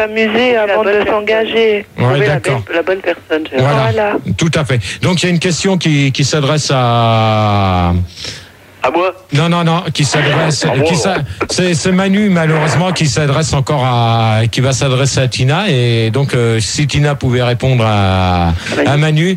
s'amuser avant de s'engager. Ouais, d'accord. La bonne personne. Voilà, tout à fait. Donc il y a une question qui s'adresse à moi? Non, qui s'adresse. C'est Manu, malheureusement, qui s'adresse encore qui va s'adresser à Tina. Et donc, si Tina pouvait répondre à Manu.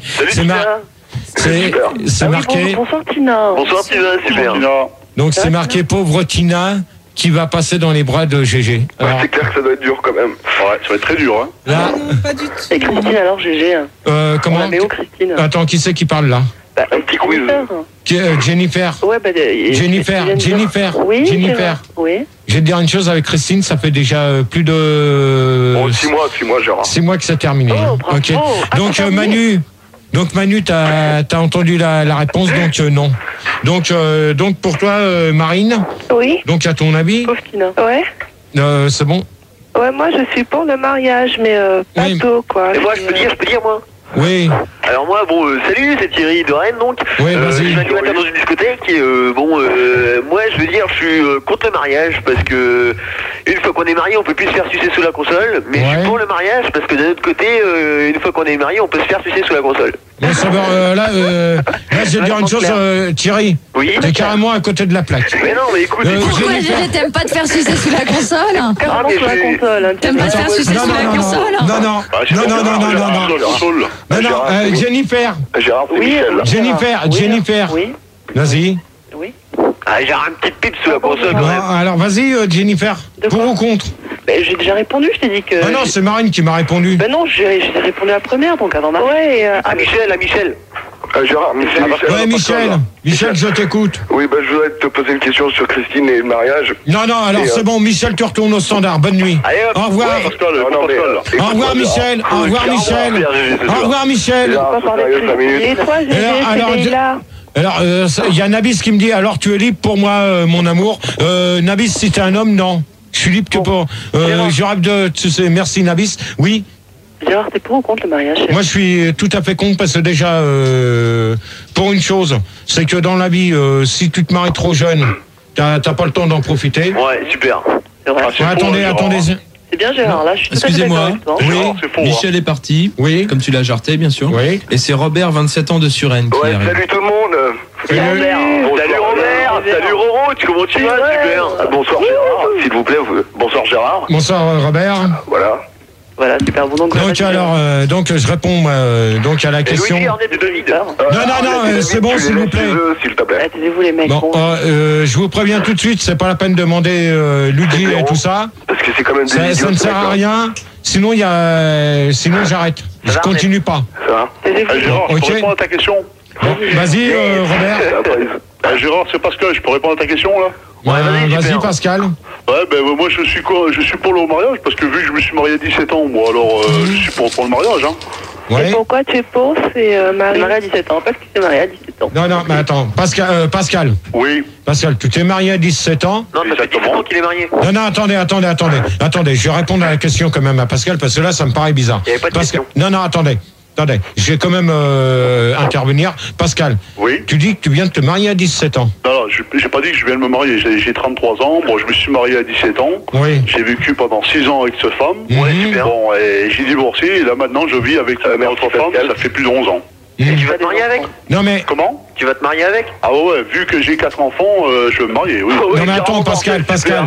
C'est marqué. Bonsoir Tina. Bonsoir Tina, super. Donc c'est marqué pauvre Tina qui va passer dans les bras de GG. Alors, c'est clair que ça doit être dur quand même. Ouais, ça va être très dur. Hein. Là, non, pas du tout. Et Christine alors GG. Comment Christine. Attends, qui c'est qui parle là? Un petit quiz. Jennifer. Ouais, Jennifer. Oui. Jennifer. Oui. Je vais te dire une chose avec Christine, ça fait déjà plus de 6 mois, Gérard. 6 mois que c'est terminé. Bravo. Ok. Donc Manu, t'as entendu la réponse, donc non. Donc pour toi, Marine. Oui. Donc à ton avis. Pauvre Tina. Ouais. C'est bon. Ouais, moi je suis pour le mariage, mais pas tôt quoi. Et moi, je peux dire moi. Oui. Alors moi, salut, c'est Thierry de Rennes, donc. Oui, vas-y. Je suis animateur dans une discothèque et moi, je veux dire, je suis contre le mariage parce que une fois qu'on est marié, on peut plus se faire sucer sous la console, mais je suis pour le mariage parce que d'un autre côté, une fois qu'on est marié, on peut se faire sucer sous la console. Bon, ça va, là, je vais dire une chose, Thierry. Oui. T'es carrément à côté de la plaque. Mais non, mais écoute. Pourquoi GG t'aimes pas te faire sucer sous la console? Carrément sous la console. T'aimes pas te faire sucer sous la console? Non. Jennifer. Gérard, c'est Michel. Jennifer. Oui. Vas-y. Oui. Ah, j'ai un petit pipe sous la console quand même. Alors vas-y, Jennifer. Pour ou contre? J'ai déjà répondu, je t'ai dit que. Ah non, c'est Marine qui m'a répondu. Ben non, j'ai répondu à la première, donc avant Marine. Ouais. Michel. Gérard, Michel. Ouais, Michel, je t'écoute. Oui, je voudrais te poser une question sur Christine et le mariage. Non, alors c'est bon, Michel, tu retournes au standard. Bonne nuit. Allez, hop. Au revoir. Au revoir, Michel. Au revoir, Michel. Au revoir, Michel. Et toi, GG, là. Alors, il y a Nabis qui me dit, alors tu es libre pour moi, mon amour. Nabis, si t'es un homme, non. Je suis libre que pour... je rêve de... Tu sais, merci Nabis. Oui. Gérard, t'es pour ou contre le mariage? Moi, je suis tout à fait contre parce que déjà, pour une chose, c'est que dans la vie, si tu te maries trop jeune, t'as pas le temps d'en profiter. Ouais, super. C'est vrai. Attendez. C'est bien Gérard, là, je suis tout à fait Excusez-moi, d'accord avec toi. Oui. Michel est parti, comme tu l'as jarté bien sûr. Oui. Et c'est Robert, 27 ans de Suresnes qui arrive. Salut tout le monde. Salut Robert. Salut Roro, comment tu vas? Super. Bonsoir Gérard, s'il vous plaît. Bonsoir Gérard. Bonsoir Robert. Voilà, super. Bon, donc alors, je réponds donc à la question. Louis Garnet de David. Non, c'est bon, s'il vous plaît. S'il te plaît. Attendez-vous les mecs. Bon, je vous préviens tout de suite, c'est pas la peine de demander Luigi et tout ça. Parce que c'est quand même des Ça idiots, ne sert à rien. Sinon, sinon j'arrête. Je continue pas. Ça va. Gérard, je peux répondre à ta question? Bon, vas-y, Robert. Gérard, c'est Pascal, je peux répondre à ta question là? Vas-y, Pascal. Ouais, moi je suis pour le mariage parce que vu que je me suis marié à 17 ans, moi alors je suis pour le mariage. Hein. Et pourquoi tu es pour? C'est marié à 17 ans, parce que tu es marié à 17 ans. Non, mais attends, Pascal. Oui. Pascal, tu t'es marié à 17 ans? Non, ça fait 17 ans qu'il est marié. Non, attendez, je vais répondre à la question quand même à Pascal parce que là ça me paraît bizarre. Il n'y avait pas de question. Non, attendez, je vais quand même intervenir. Pascal, tu dis que tu viens de te marier à 17 ans. Non, j'ai pas dit que je viens de me marier, j'ai 33 ans, bon, je me suis marié à 17 ans, j'ai vécu pendant 6 ans avec cette femme, bon, et j'ai divorcé, et là maintenant je vis avec une autre femme, ça fait plus de 11 ans. Et tu vas te marier avec? Non mais... Comment? Tu vas te marier avec? Ah ouais, vu que j'ai 4 enfants, je vais me marier, oui. Non mais attends, Pascal.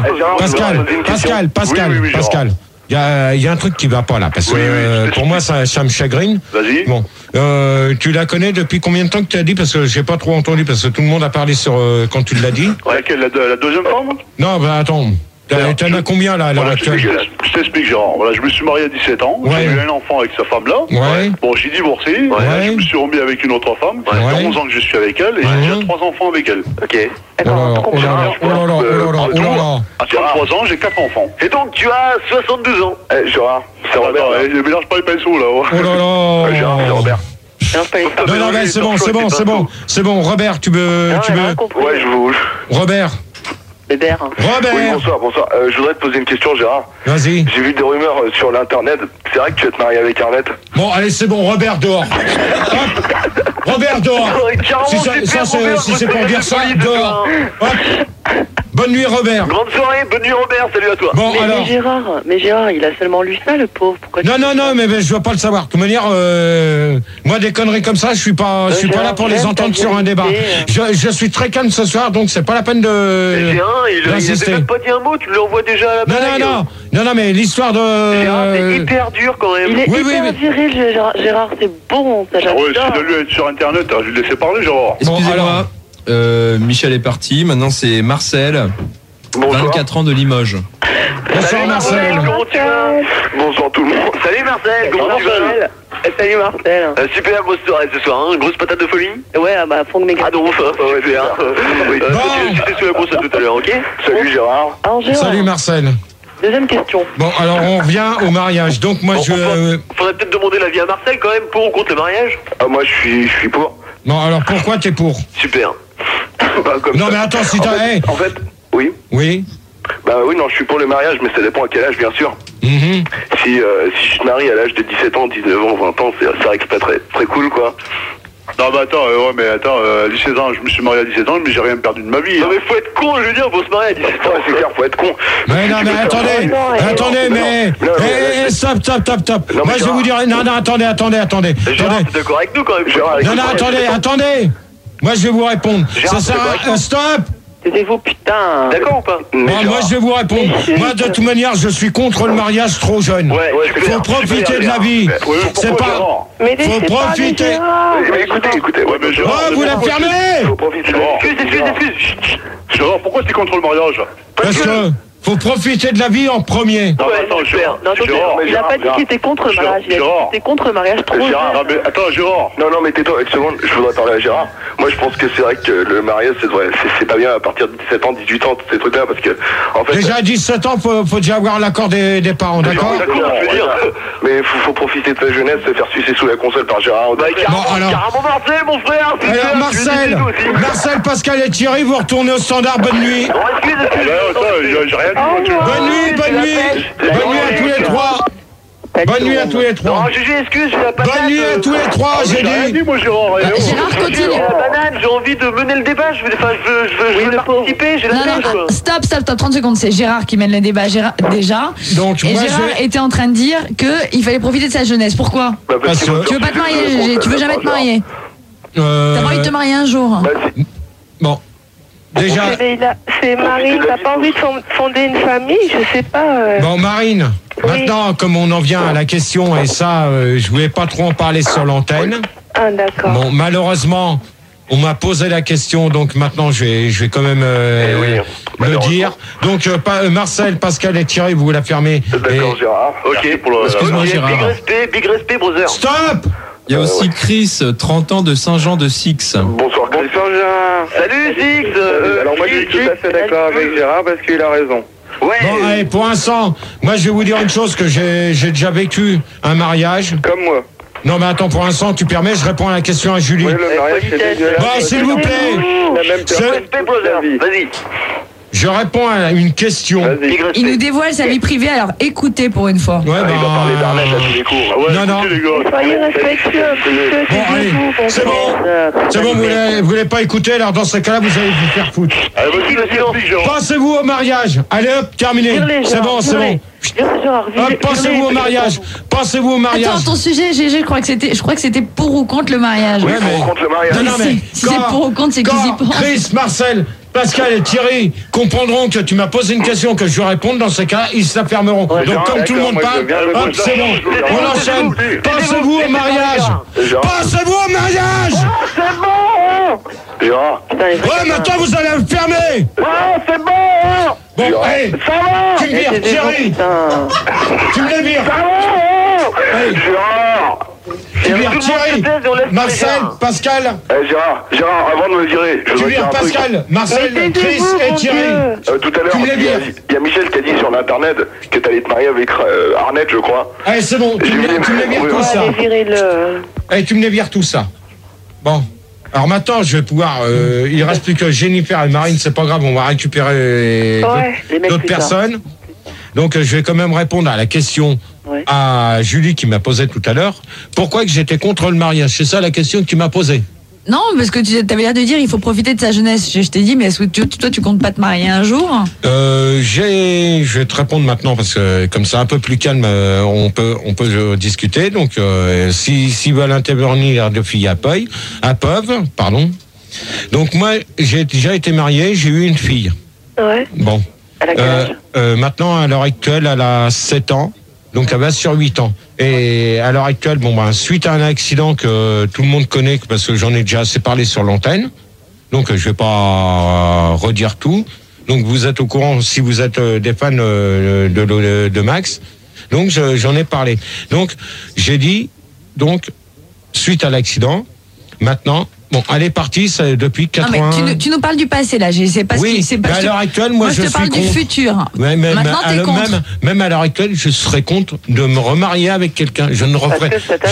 Il y a un truc qui va pas là, parce que pour moi ça me chagrine. Vas-y. Bon, tu la connais depuis combien de temps que tu as dit? Parce que j'ai pas trop entendu, parce que tout le monde a parlé sur quand tu l'as dit. Ouais, la deuxième femme? Non, attends. T'en as combien là à l'heure actuelle? Je t'explique, Gérard. Voilà, je me suis marié à 17 ans. J'ai eu un enfant avec sa femme-là. Bon, j'ai divorcé. Je me suis remis avec une autre femme. Ça fait 11 ans que je suis avec elle et j'ai déjà 3 enfants avec elle. Ok. À 33 ans, j'ai 4 enfants. Et donc, tu as 72 ans. Gérard, c'est Robert. Je mélange pas les pinceaux là. Gérard, c'est Robert. Non, mais c'est bon. Robert, tu veux... Ouais, je vous... Robert. Robert. Oui, bonsoir. Je voudrais te poser une question, Gérard. Vas-y. J'ai vu des rumeurs sur l'internet. C'est vrai que tu vas te marier avec Arlette? Bon, allez, c'est bon, Robert dehors. Hop. Robert dehors. Si c'est pour dire ça, dehors. Hop. Bonne nuit, Robert. Grande soirée, bonne nuit, Robert. Salut à toi. Bon, alors. Mais Gérard, il a seulement lu ça, le pauvre. Pourquoi Non, mais je veux pas le savoir. De toute manière, moi, des conneries comme ça, je suis pas là pour les entendre sur un débat. Je suis très calme ce soir, donc c'est pas la peine de. Il a même pas dit un mot, tu l'envoies déjà à la blague. Non, mais l'histoire de. Gérard, c'est hyper dur quand même. Il est hyper viril, Gérard, c'est bon, ça j'adore. Ouais, je suis de lui être sur Internet, je vais le laisser parler, Gérard. Excusez-moi, Michel est parti, maintenant c'est Marcel, 24 ans de Limoges. Bonsoir Marcel. Comment tu vas? Bonsoir tout le monde. Salut Marcel, comment tu vas? Salut Marcel. Super grosse soirée ce soir, hein. Grosse patate de folie. Ouais, bah, fond de mes gars. Ah non, ouais, c'est bien. J'étais sur la grosse tout à l'heure, ok? Salut Gérard. Salut Marcel. Deuxième question. Bon, alors on revient au mariage. Donc moi Faudrait peut-être demander l'avis à Marcel quand même, pour ou contre le mariage? Ah, moi je suis pour. Non, alors pourquoi t'es pour? Super. Non, mais attends, si t'as. En fait, oui. Oui. Bah oui, non, je suis pour le mariage, mais ça dépend à quel âge, bien sûr. Si je te marie à l'âge de 17 ans, 19 ans, 20 ans, ça reste pas très cool, quoi. Non, mais attends, 17 ans, je me suis marié à 17 ans, mais j'ai rien perdu de ma vie. Non, mais faut être con, je veux dire, faut se marier à 17 ans. Ouais, c'est clair, faut être con. Mais non, mais attendez, mais stop. Moi, je vais vous dire, non, attendez. Gérard, t'es d'accord avec nous quand même? Non, attendez. Moi, je vais vous répondre. Ça sert à... Stop. Taisez-vous, putain. D'accord ou pas? Moi, je vais vous répondre. Moi, de toute manière, je suis contre le mariage trop jeune. Faut profiter de la vie. C'est pas... Faut profiter. Écoutez. Ouais, mais Gérard, vous la fermez. Faut profiter. Excuse. Gérard, pourquoi tu es contre le mariage? Parce que... Faut profiter de la vie en premier. Non, attends, Gérard. Il a pas dit qu'il était contre le mariage. Il a dit qu'il était contre le mariage trop jeune. Non, mais attends, Gérard. Non, mais tais-toi une seconde, je voudrais parler à Gérard. Moi, je pense que c'est vrai que le mariage, c'est pas bien à partir de 17 ans, 18 ans, tous ces trucs-là, parce que, en fait... Déjà à 17 ans, faut déjà avoir l'accord des parents, d'accord? D'accord, je veux dire. Mais faut profiter de sa jeunesse, se faire sucer sous la console par Gérard. Carrément Marcel, mon frère. Alors, Marcel, Pascal et Thierry, vous retournez au standard, bonne nuit. Non, excuse. J'ai rien dit. Bonne nuit à tous les trois. Bonne nuit à tous les trois. Non, Gégé, excuse, j'ai la patate. Bonne nuit à tous les trois, j'ai dit. Moi, Gérard. Gérard, continue. J'ai la banane, j'ai envie de mener le débat, je veux participer, j'ai la pêche. Non, stop, 30 secondes, c'est Gérard qui mène le débat déjà. Donc, et Gérard était en train de dire qu'il fallait profiter de sa jeunesse. Pourquoi? Parce que... Tu veux pas te marier, Gégé? Tu veux jamais te marier? T'as pas envie de te marier un jour? Bon. Déjà. C'est Marine, t'as pas envie de fonder une famille? Je sais pas. Bon, Marine, maintenant, comme on en vient à la question, et ça, je voulais pas trop en parler sur l'antenne. Ah, d'accord. Bon, malheureusement, on m'a posé la question, donc maintenant, je vais quand même le dire. Donc, Marcel, Pascal et Thierry, vous la fermez. D'accord, Gérard. Ok, Excuse-moi, Gérard. Big respect, brother. Stop! Il y a aussi Chris, 30 ans de Saint-Jean de Six. Bonsoir, Gérard. Salut, Six. Alors, moi, je suis tout à fait d'accord avec Gérard parce qu'il a raison. Ouais. Bon, allez, pour l'instant, moi, je vais vous dire une chose, que j'ai déjà vécu un mariage. Comme moi. Non, mais attends, pour l'instant, tu permets, je réponds à la question à Julie. Oui, le mariage, c'est dégueulasse. Bon, s'il vous plaît. La même personne. Respect, brother. Vas-y. Je réponds à une question. Il nous dévoile sa vie privée, alors écoutez pour une fois. Ouais, Il va parler d'arnaque à tous les cours. Non. Soyez respectueux un petit peu. Bon, allez, c'est bon, vous voulez pas écouter, alors dans ce cas-là, vous allez vous faire foutre. Allez, vas-y, Gérard. Passez-vous au mariage. Allez hop, terminé. C'est bon. Passez-vous au mariage. Passez-vous au mariage. Attends, ton sujet, Gégé, je crois que c'était pour ou contre le mariage. Oui, pour contre le mariage. Non, mais si c'est pour ou contre, c'est qu'ils y pensent. Chris, Marcel, Pascal et Thierry comprendront que tu m'as posé une question que je vais répondre, dans ces cas, ils se la fermeront. Donc comme tout le monde parle, hop, c'est bon, on enchaîne. Passez-vous au mariage. Passez-vous au mariage. C'est bon. Gérard. Ouais, maintenant vous allez me fermer. C'est bon. Bon, allez, Ça va. tu me vires, Thierry. Tu me les vires. Gérard. Tu vires Thierry, Marcel, Pascal. Gérard, avant de me virer, je Tu veux dire vires un truc. Pascal, Marcel, Chris et Thierry. Tout à l'heure, il y a Michel qui a dit sur l'internet que t'allais te marier avec Arnett, je crois. Allez, c'est bon, tu me les vires tout ça. Allez, tu me les vires tout ça. Bon. Alors maintenant, je vais pouvoir... il reste plus que Jennifer et Marine, c'est pas grave, on va récupérer d'autres personnes. Donc je vais quand même répondre à la question à Julie qui m'a posée tout à l'heure. Pourquoi que j'étais contre le mariage? C'est ça la question que tu m'as posée. Non, parce que tu avais l'air de dire il faut profiter de sa jeunesse. Je t'ai dit, mais est-ce que toi, tu comptes pas te marier un jour? Je vais te répondre maintenant parce que comme c'est un peu plus calme, on peut discuter. Donc, si veulent intervenir de filles à peuvent, pardon. Donc moi, j'ai déjà été marié, j'ai eu une fille. Ouais. Bon. Elle a quel âge maintenant, à l'heure actuelle, elle a 7 ans. Donc elle va sur 8 ans. Et à l'heure actuelle, suite à un accident que tout le monde connaît, parce que j'en ai déjà assez parlé sur l'antenne, donc je vais pas redire tout. Donc vous êtes au courant si vous êtes des fans de Max. Donc j'en ai parlé. Donc j'ai dit, suite à l'accident, maintenant, elle est partie depuis 80... Non, mais tu nous parles du passé, là. C'est pas oui, ce qui, mais à l'heure actuelle, moi je te parle du futur. Maintenant, t'es contre. Même à l'heure actuelle, je serais contre de me remarier avec quelqu'un. Je ne referai...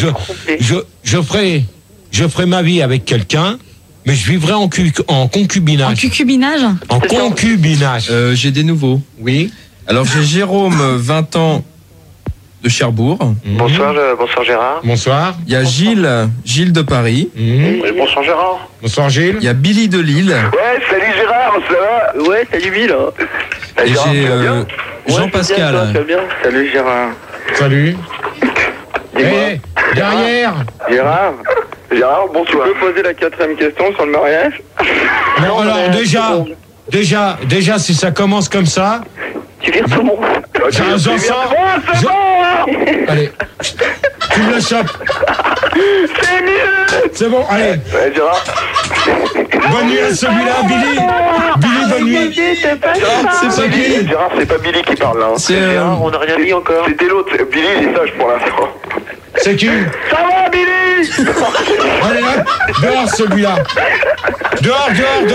Je ferai ma vie avec quelqu'un, mais je vivrai en concubinage. En concubinage? En concubinage. J'ai des nouveaux. Oui. Alors j'ai Jérôme, 20 ans, de Cherbourg. Bonsoir Gérard. Bonsoir. Il y a Gilles de Paris. Oui, bonsoir Gérard. Bonsoir Gilles. Il y a Billy de Lille. Ouais, salut Gérard, ça va? Ouais, salut Bill. Et j'ai Jean-Pascal. Salut Gérard. Salut. Hé, derrière. Gérard, bonsoir. Tu peux poser la 4e question sur le mariage? Non, alors déjà, si ça commence comme ça... Tu vires tout le monde. J'en sors. Allez, tu me le chopes. C'est mieux. C'est bon, allez. Ouais, Gérard. Bonne nuit à celui-là, Billy. Billy, bonne nuit. C'est pas Billy. Gérard, c'est pas Billy qui parle là. C'est Gérard, on n'a rien dit encore. C'était l'autre. Billy, il est sage pour l'instant. C'est qui? Ça va, Billy? Allez, là, dehors celui-là. Dehors.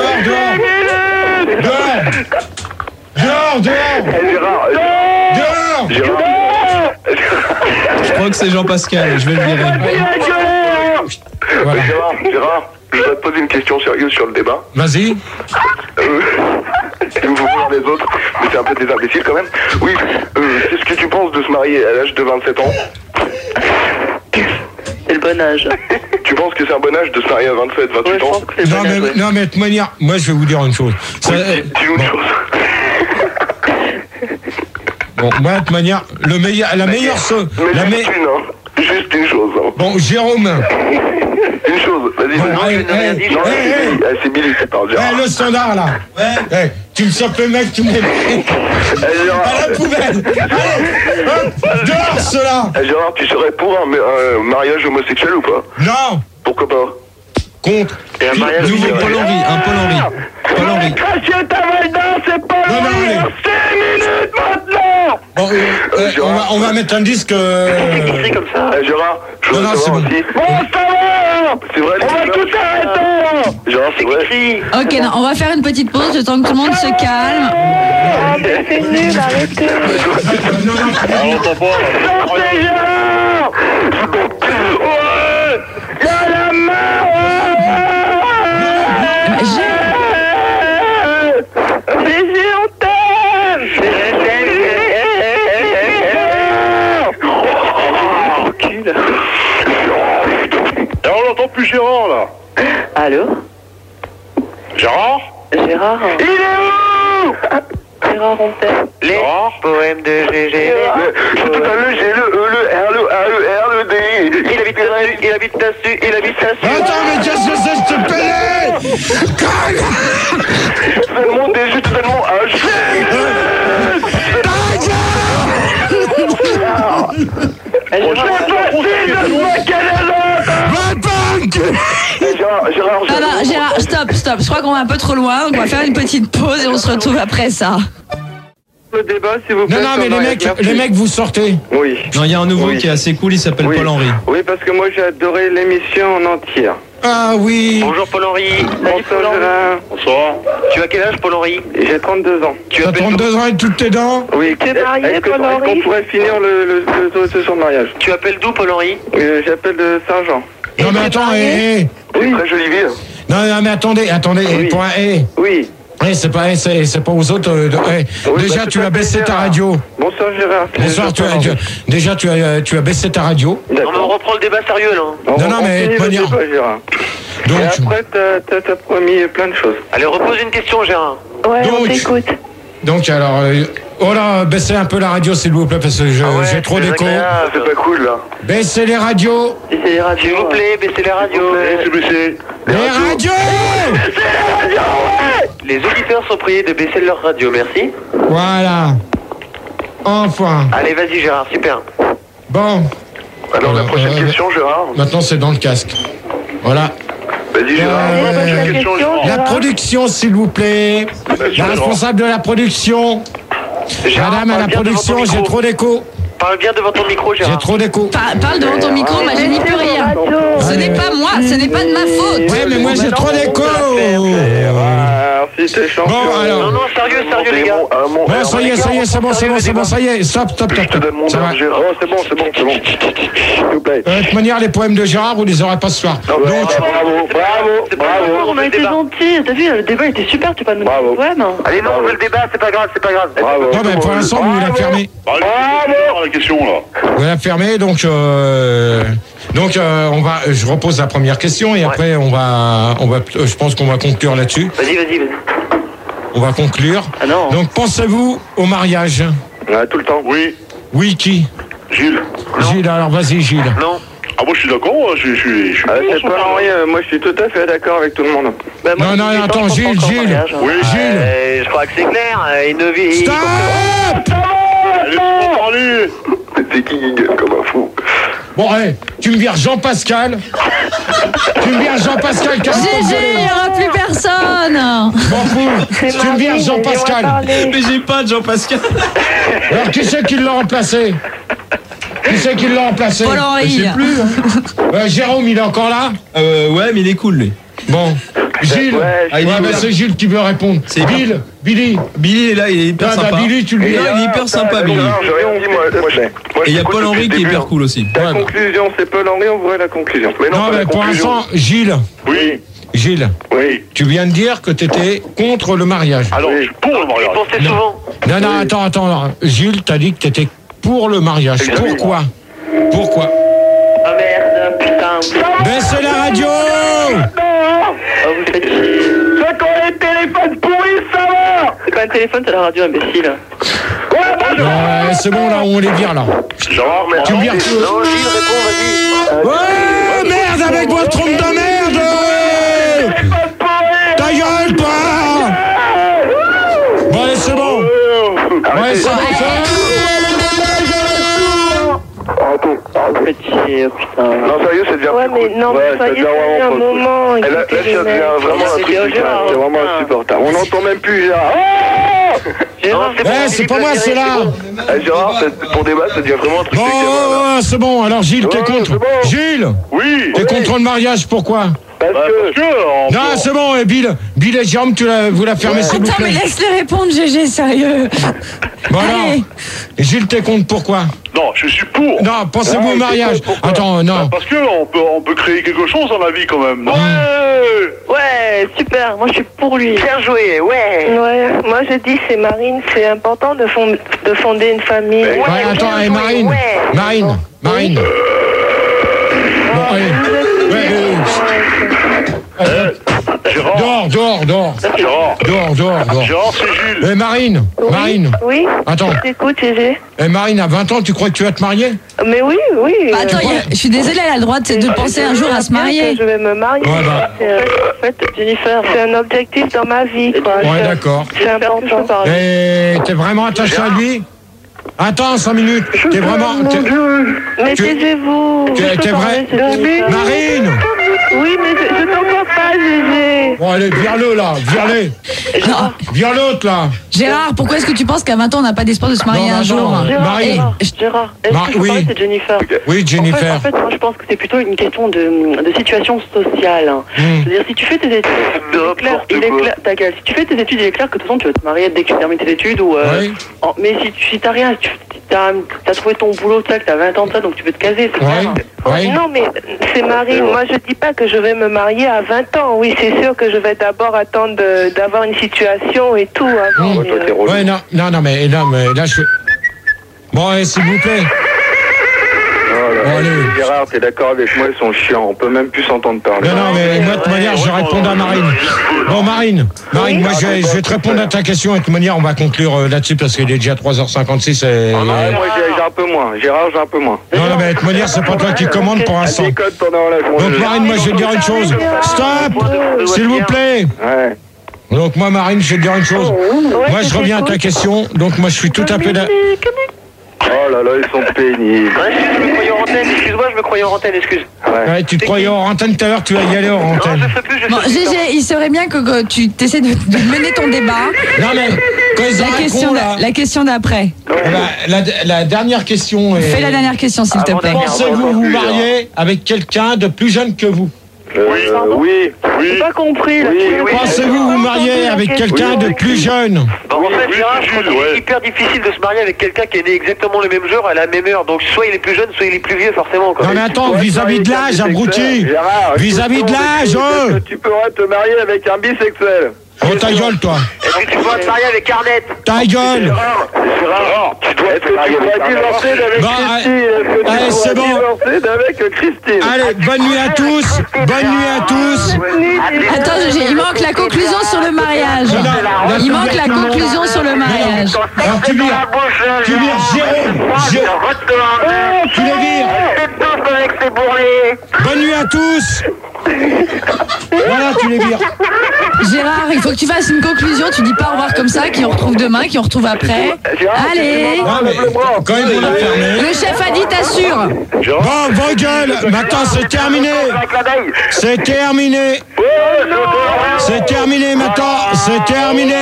Je crois que c'est Jean-Pascal, je vais le virer. Voilà. Gérard, je voudrais te poser une question sérieuse sur le débat. Vas-y. Vous voir les autres, mais c'est un peu des imbéciles quand même. Oui, qu'est-ce que tu penses de se marier à l'âge de 27 ans? C'est le bon âge. Tu penses que c'est un bon âge de se marier à 27, 28 ans? Non, mais de toute manière, moi je vais vous dire une chose. Dis-nous une chose. Bon, moi de toute manière, la meilleure chose. Juste une chose. Bon, Jérôme. Une chose, vas-y. C'est Billy qui parle. Le standard là. Ouais. Tu me chopes le mec, tu me mets à la poubelle. Allez, hop, dehors cela. Gérard, tu serais pour un mariage homosexuel ou pas? Non. Pourquoi pas? Contre. Et un mariage nouveau Paul Henry. Paul Henry. Cracher ta valda, c'est Paul Henry. 5 minutes maintenant. Bon, on va mettre un disque. Écrit comme ça. Gérard, je veux savoir aussi. Bon, ça va. C'est vrai. On va tout arrêter. Gérard, c'est vrai. Ok, non, on va faire une petite pause le temps que tout le monde se calme. C'est nul, arrêtez. Sortez, Gérard. Ouais. Y'a la main. On n'entend plus Gérard là. Allô? Gérard? Gérard? Il est où? Gérard Rontel. Les poèmes de GG. Il habite là-dessus. Attends, mais qu'est-ce que c'est, je te paye? Tellement déjà, tellement Gérard, stop. Je crois qu'on va un peu trop loin, donc on va faire une petite pause et on se retrouve après ça. Le débat, s'il vous plaît. Non, mais les mecs, vous sortez. Oui. Non, il y a un nouveau qui est assez cool, il s'appelle Paul Henry. Oui, parce que moi j'ai adoré l'émission en entière. Ah oui. Bonjour Paul Henry. Bonsoir Gérard. Bonsoir. Tu as quel âge Paul Henry? J'ai 32 ans. Tu as 32 ans et toutes tes dents? Oui. T'es marié Paul Henry? Est-ce qu'on pourrait finir le sur le mariage? Tu appelles d'où Paul Henry? J'appelle de Saint-Jean. Non mais attends, Oui. Très jolie ville. Non mais attendez, Oui. point Oui. C'est pas aux autres. Déjà, tu as baissé ta radio. Bonsoir Gérard. Bonsoir. Tu as baissé ta radio. Non mais on reprend le débat sérieux là. Non mais de manière. Donc, et après, t'as promis plein de choses. Allez, repose une question, Gérard. Ouais, on t'écoute. Donc alors, oh là, baissez un peu la radio s'il vous plaît parce que j'ai trop d'écho. C'est pas cool là. Baissez les radios. Baissez les radios. S'il vous plaît, baissez les radios. Baissez. Les radios. Les auditeurs sont priés de baisser leur radio, merci. Voilà. Enfin. Allez, vas-y Gérard, super. Bon. Alors la prochaine question, Gérard. Maintenant c'est dans le casque. Voilà. Vas-y Gérard. La production s'il vous plaît. La responsable de la production. Gérard, Madame à la production, j'ai trop d'écho. Parle bien devant ton micro, Gérard. J'ai trop d'écho. Parle devant ton micro, je n'y peux rien. Ce n'est pas moi, ce n'est pas de ma faute. Ouais, mais moi j'ai trop d'écho. Bon, alors. Non, sérieux, les gars. Bon, ça y est, c'est bon, ça y est. Stop. Je te donne mon Ça va. Gérard. Oh, c'est bon. S'il vous plaît. De toute manière, les poèmes de Gérard, vous les aurez pas ce soir. Donc, bravo. On a été gentils. T'as vu, le débat était super. Tu peux pas nous dire le poème. Allez, non, on veut le débat, c'est pas grave. Bravo. Non, mais pour l'instant, vous la fermez. Bravo. La question là. Vous la fermez, donc je repose la première question et après je pense qu'on va conclure là-dessus. Vas-y. On va conclure. Ah non. Donc pensez-vous au mariage? Tout le temps. Oui. Oui, qui? Gilles. Gilles, alors vas-y Gilles. Non. Ah moi je suis d'accord, je suis. C'est pas rien, moi je suis tout à fait d'accord avec tout le monde. Non, attends, Gilles. Oui, Gilles. Je crois que c'est clair. Il ne vit. Stop. Laisse-moi parler. C'est qui gueule comme un fou. Bon, allez, tu me vires Jean-Pascal. Gégé, il n'y aura plus personne. M'en fous. Tu me vires Jean-Pascal. Mais j'ai pas de Jean-Pascal. Alors qui c'est qui l'a remplacé? Paul-Henri. Je sais plus. Jérôme, il est encore là? Ouais, mais il est cool, lui. Bon. Gilles. C'est Gilles qui veut répondre. C'est Billy. Billy est là, il est hyper sympa. Billy, tu le dis. Il est hyper sympa, Billy. Et il y a Paul-Henri qui est hyper cool aussi. La conclusion, c'est Paul-Henri, on voit la conclusion. Non, mais pour l'instant, Gilles. Oui. Gilles. Oui. Tu viens de dire que tu étais contre le mariage. Alors, je suis pour le mariage. Tu pensais souvent. Non, attends. Gilles, t'as dit que tu étais pour le mariage. Pourquoi? Ah merde, putain. Baissez la radio. Vous faites chier. C'est quand les téléphones pourris, ça va. C'est pas un téléphone, c'est la radio, imbécile. Ouais, c'est bon, là, on les vire, là. Genre, mais Tu me vires tout. Non, Gilles, réponds, vas-y. Ouais, merde, avec votre trompe de merde. Ta gueule, toi. Bon, allez, c'est bon. Ouais, c'est bon, Vous faites chier, putain. Non, sérieux, ça devient. Ouais, mais non, mais soyez sérieux un moment. Là, ça devient vraiment un truc. C'est vraiment insupportable. On n'entend même plus Gérard. c'est pas moi, c'est là. Gérard, pour débat, ça devient vraiment un truc. Bon, c'est bon. Alors, Gilles, t'es contre. Gilles. Oui. T'es contre le mariage, pourquoi? Parce que. Non, c'est bon, et Bill et Jérôme, vous la fermez, s'il vous Attends, mais plaît. laisse-les répondre, Gégé, sérieux. Bon, alors, Allez. Gilles, t'es contre, pourquoi? Non, je suis pour. Non, pensez-vous au mariage. Attends, non. Parce que on peut créer quelque chose dans la vie quand même. Ouais, super, moi je suis pour lui. Bien joué, ouais. Ouais, moi je dis c'est Marine, c'est important de fonder une famille. Ouais, attends, et Marine. Marine. Bon, allez. Gérard. Dehors. Gérard, c'est Gilles. Marine. Oui. Attends. Je t'écoute, Gégé. Marine, à 20 ans, tu crois que tu vas te marier? Mais oui. Bah, attends, je suis désolée, elle a le droit de penser un jour à se marier. Je vais me marier. Ouais, bah. En fait, Jennifer, c'est un objectif dans ma vie, quoi. Ouais, d'accord. C'est important. Et t'es vraiment attaché à lui? Attends, 5 minutes. T'es vraiment... Mais taisez-vous. T'es vrai? Marine! Oui, mais je t'entends pas, Gégé. Bon, allez, vire-le, là. Vire l'autre, là. Gérard, pourquoi est-ce que tu penses qu'à 20 ans, on n'a pas d'espoir de se marier un jour? Gérard, est-ce que je parlais de Jennifer? Oui, Jennifer. En fait, moi, je pense que c'est plutôt une question de situation sociale. C'est-à-dire, si tu fais tes études, il est clair, ta gueule. Si tu fais tes études, il est clair que de toute façon, tu vas te marier dès que tu termines tes études. Mais si t'as rien, t'as trouvé ton boulot, que t'as 20 ans de ça, donc tu veux te caser, c'est clair. Non, mais c'est Marine. Moi, je dis pas que je vais me marier à 20 ans. Oui, c'est sûr que je vais d'abord attendre d'avoir une situation et tout avant. Ouais, non, mais là, je... Bon, allez, s'il vous plaît. Allez, Gérard, Gérard, t'es d'accord avec moi, ils sont chiants. On peut même plus s'entendre parler. Non, mais moi, de toute manière, je réponds à Marine. Bon, Marine, moi, je vais te répondre à ta question. Et de toute manière, on va conclure là-dessus parce qu'il est déjà 3h56. Moi, j'ai un peu moins. Gérard, j'ai un peu moins. Non, mais de toute manière, c'est pas toi qui commande pour l'instant. Donc, Marine, moi, je vais te dire une chose. Stop, s'il vous plaît. Ouais. Donc, moi, Marine, je vais te dire une chose. Moi, je reviens à ta question. Donc, moi, je suis tout à fait d'accord. Oh là là, ils sont pénibles. Je me croyais en antenne, excuse-moi, je me croyais en antenne, excuse. Ouais, tu te croyais hors antenne tout à l'heure, tu vas y aller hors antenne. Non, je sais plus, Bon, GG, il serait bien que tu essaies de mener ton débat. Non, mais quand ils La question d'après. La dernière question est... Fais la dernière question, s'il te plaît. Pensez-vous vous marier avec quelqu'un de plus jeune que vous? Oui. J'ai pas compris. Pensez-vous vous marier avec quelqu'un de plus jeune? En fait, Gérard, je crois que c'est hyper difficile de se marier avec quelqu'un qui est né exactement le même jour à la même heure. Donc soit il est plus jeune, soit il est plus vieux, forcément. Non mais attends, vis-à-vis de l'âge, abruti. Vis-à-vis de l'âge, Tu pourras te marier avec un bisexuel. Oh ta gueule, toi. Est-ce que tu pourras te marier avec Arnett? Ta gueule. Gérard, tu dois divorcer Allez, c'est bon. avec Christine. Allez, bonne nuit à tous. Bonne nuit à tous. Attends, il manque la conclusion sur le mariage. Il manque la conclusion sur le mariage. Alors tu vires Jérôme. Tu les vires. Bonne nuit à tous. Voilà, tu les vires. Gérard, il faut que tu fasses une conclusion. Tu dis pas au revoir comme ça, qui on retrouve demain, qui on retrouve après. Allez. Non, mais quand ils vont la fermer. Le chef a dit t'assures. Bon, vos gueules. Maintenant, c'est terminé. C'est terminé. C'est terminé maintenant. C'est terminé.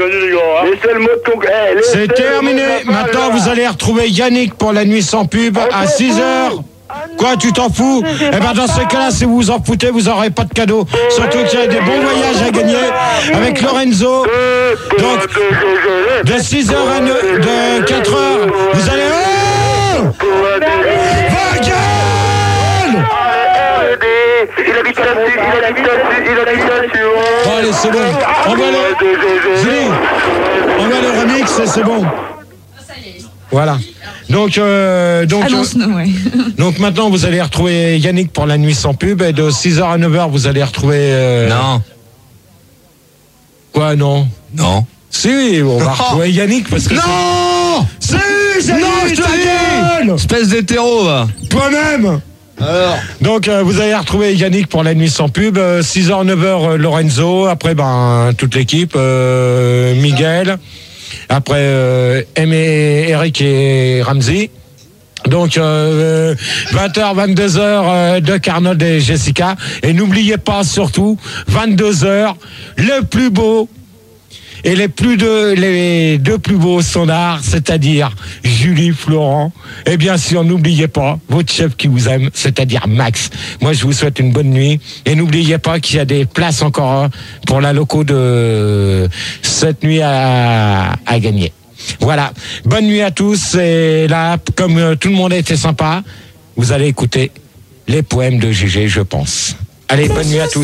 C'est terminé. Maintenant, vous allez retrouver Yannick pour la nuit sans pub à 6h. Quoi, tu t'en fous? Eh ben dans ce cas-là, si vous vous en foutez, vous n'aurez pas de cadeau. Surtout qu'il y a des bons voyages à gagner avec Lorenzo. Donc, de 6h à de 4h, vous allez... Oh, va gueule! Bon, allez, c'est bon. On va le remix et c'est bon. Voilà. Donc maintenant, vous allez retrouver Yannick pour la nuit sans pub. Et de 6h à 9h, vous allez retrouver... Non. Quoi, non? Non. Si, on va retrouver Yannick parce que... Non. Si, je te dis. Espèce d'hétéro, va. Toi-même. Alors. Donc, vous allez retrouver Yannick pour la nuit sans pub. 6h, 9h, Lorenzo. Après, toute l'équipe. Miguel. Après, Eric et Ramsey. Donc, 20h, 22h, Doc Arnold et Jessica. Et n'oubliez pas, surtout, 22h, le plus beau et les deux plus beaux sonars, c'est-à-dire Julie, Florent. Et bien sûr, n'oubliez pas votre chef qui vous aime, c'est-à-dire Max. Moi, je vous souhaite une bonne nuit. Et n'oubliez pas qu'il y a des places encore pour la loco de cette nuit à gagner. Voilà. Bonne nuit à tous. Et là, comme tout le monde a été sympa, vous allez écouter les poèmes de GG, je pense. Allez, bonne nuit à tous.